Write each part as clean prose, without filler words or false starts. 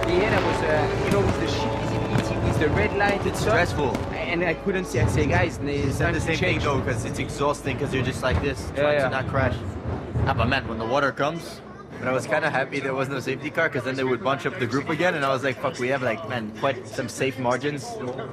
Vienna was, with the shitties in ETVs, the red light. It's stressful. And I couldn't see. I say, guys, it's time the to same change. thing though, because it's exhausting, because you're just like this, trying to not crash. But man, when the water comes, but I was kind of happy there was no safety car, because then they would bunch up the group again, and I was like, fuck, we have quite some safe margins.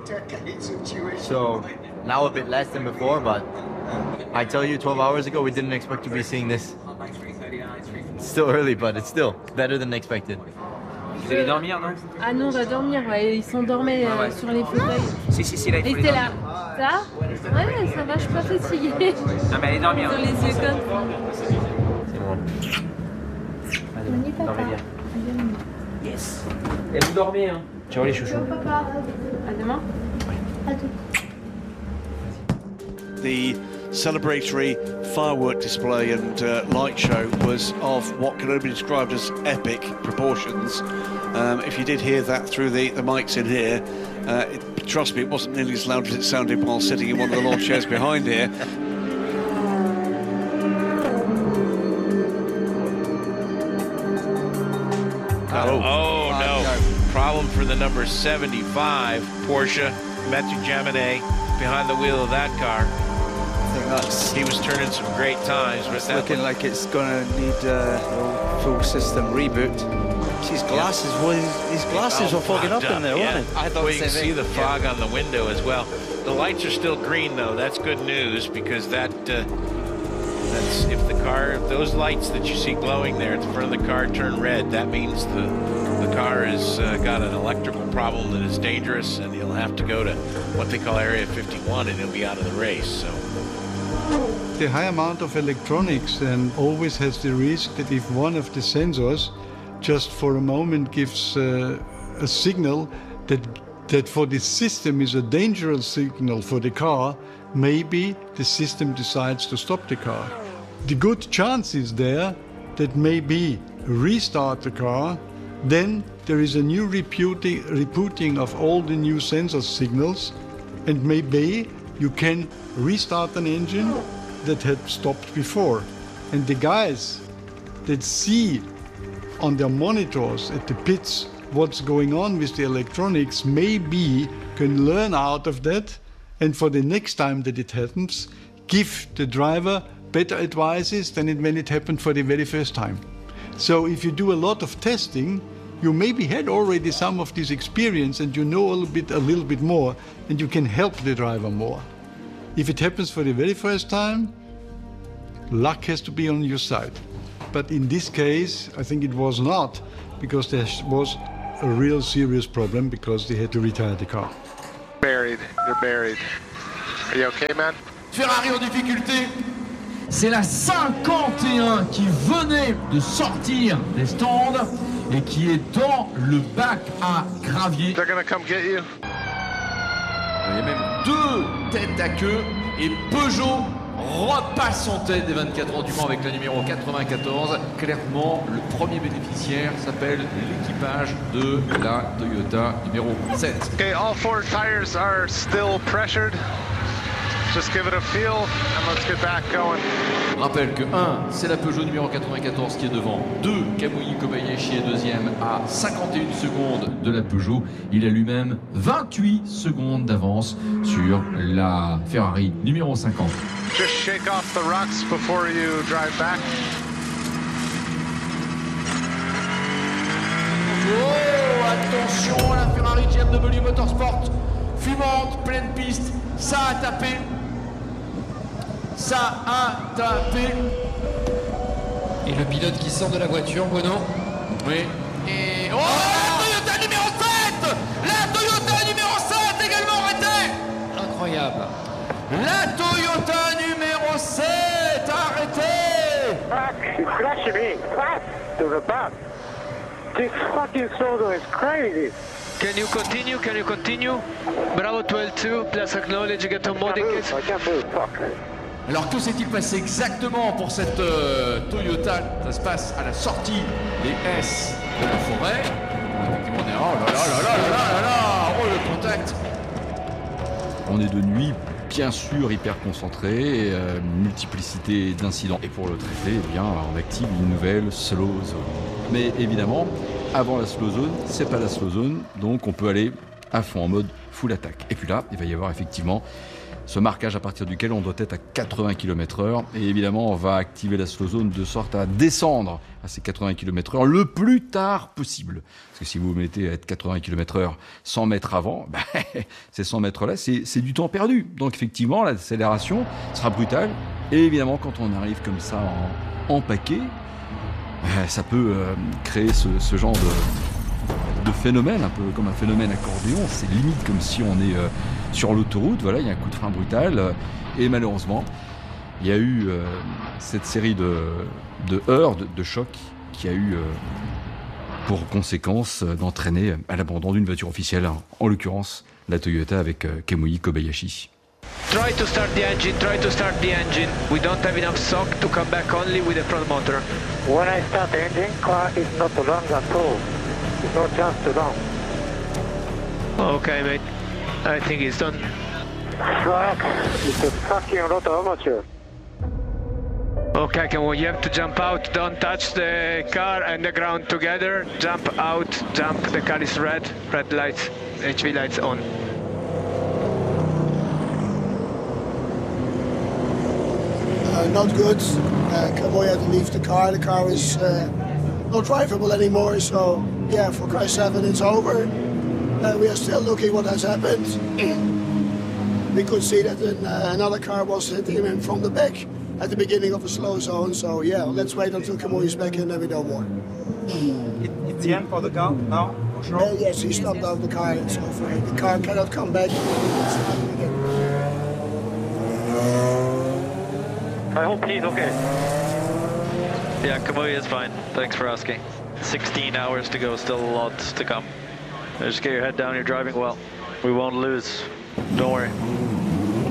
So now a bit less than before, but I tell you, 12 hours ago, we didn't expect to be seeing this. It's still early, but it's still better than expected. Vous allez dormir, non? Ah non, on va dormir, ouais. Ils s'endormaient sur les fauteuils. Si, là, il faut Et t'es là. Ça? Ouais, ça va, je suis pas fatiguée. Non, mais allez dormir. Sur les yeux comme ça. C'est bon. Allez, dormez bien. Yes. Et vous dormez, hein? Ciao les chouchous. Papa. À demain. À tout. The celebratory firework display and light show was of what can only be described as epic proportions. If you did hear that through the mics in here, trust me, it wasn't nearly as loud as it sounded while sitting in one of the launch chairs behind here. Oh no, problem for the number 75 Porsche, Mathieu Jaminet, behind the wheel of that car. He was turning some great times, but it's looking like it's going to need a full system reboot. His glasses, his glasses were fogging up in there, weren't they? I thought you can see the fog on the window as well. The lights are still green, though. That's good news, because that's if those lights that you see glowing there at the front of the car turn red, that means the car has got an electrical problem that is dangerous, and he'll have to go to what they call Area 51, and he'll be out of the race. So. The high amount of electronics always has the risk that if one of the sensors just for a moment gives a signal that for the system is a dangerous signal for the car, maybe the system decides to stop the car. The good chance is there that maybe restart the car, then there is a new rebooting of all the new sensor signals, and maybe you can restart an engine that had stopped before. And the guys that see on their monitors at the pits what's going on with the electronics maybe can learn out of that, and for the next time that it happens, give the driver better advices than when it happened for the very first time. So if you do a lot of testing, you maybe had already some of this experience and you know a little bit more, and you can help the driver more. If it happens for the very first time, luck has to be on your side. But in this case, I think it was not, because there was a real serious problem because they had to retire the car. Buried. You're buried. Are you okay, man? Ferrari en difficulté. C'est la 51 qui venait de sortir des stands et qui est dans le bac à gravier. They're gonna come get you. Il y a même deux têtes à queue et Peugeot repasse en tête des 24 heures du Mans avec la numéro 94. Clairement, le premier bénéficiaire s'appelle l'équipage de la Toyota numéro 7. Okay, all four tires are still pressured. Just give it a feel and let's get back going. Rappelle que 1, c'est la Peugeot numéro 94 qui est devant. 2, Kamui Kobayashi est deuxième à 51 secondes de la Peugeot. Il a lui-même 28 secondes d'avance sur la Ferrari numéro 50. Just shake off the rocks before you drive back. Oh, attention, la Ferrari GMW Motorsport fumante, pleine piste, ça a tapé. Ça a tapé. Et le pilote qui sort de la voiture, Bruno. Oui. Et... Oh, la Toyota numéro 7. La Toyota numéro 7 également arrêtée. Incroyable. La Toyota numéro 7 arrêtée. He's crashing me. Fast to the back. This fucking Soto is crazy. Can you continue? Can you continue? Bravo 12-2, please acknowledge, get a modding case. I can't move, fuck. Alors que s'est-il passé exactement pour cette Toyota? Ça se passe à la sortie des S de la forêt. Effectivement, on est... Oh là là là là là là là là. Oh, le contact. On est de nuit, bien sûr, hyper concentré, multiplicité d'incidents. Et pour le traiter, eh bien, on active une nouvelle slow zone. Mais évidemment, avant la slow zone, c'est pas la slow zone, donc on peut aller à fond en mode full attaque. Et puis là, il va y avoir effectivement ce marquage à partir duquel on doit être à 80 km/h. Et évidemment, on va activer la slow zone de sorte à descendre à ces 80 km/h le plus tard possible. Parce que si vous vous mettez à être 80 km/h 100 mètres avant, ces 100 mètres-là, c'est du temps perdu. Donc effectivement, l'accélération sera brutale. Et évidemment, quand on arrive comme ça en paquet, ça peut créer ce genre de phénomène, un peu comme un phénomène accordéon. C'est limite comme si on est sur l'autoroute. Voilà, il y a un coup de frein brutal. Et malheureusement, il y a eu cette série de heurts, de chocs, qui a eu pour conséquence d'entraîner à l'abandon d'une voiture officielle, en l'occurrence la Toyota avec Kamui Kobayashi. Try to start the engine, try to start the engine. We don't have enough sock to come back only with the front motor. When I start the engine, car is not long at all. It's not just too long. Okay, mate. I think it's done. Fuck. It's a fucking lot of amateur. Okay, you have to jump out. Don't touch the car and the ground together. Jump out, jump. The car is red. Red lights. HV lights on. Not good. Kamui had to leave the car. The car is not drivable anymore. So yeah, for crash 7 it's over. We are still looking what has happened. We could see that another car was hitting him from the back at the beginning of a slow zone. So yeah, let's wait until Kamui is back and then we know more. It's the end for the car now, for sure? Yes, he stopped out the car. It's over. The car cannot come back. I hope he's okay. Yeah, Kamui is fine. Thanks for asking. 16 hours to go, still a lot to come. Just get your head down, you're driving well. We won't lose. Don't worry.